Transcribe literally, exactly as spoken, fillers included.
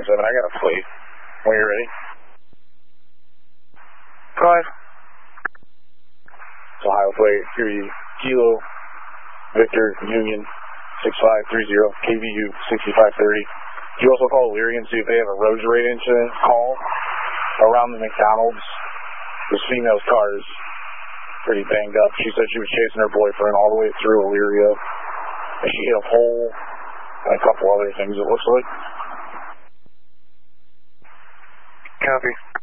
seven, I got a plate. When you're ready. Five. Ohio plate, three, Kilo, Victor, Union, six five three zero, K V U, sixty-five thirty. You also call Leary and see if they have a road rage incident call around the McDonald's. This female's car is pretty banged up. She said she was chasing her boyfriend all the way through Elyria. And she hit a pole and a couple other things, it looks like. Copy.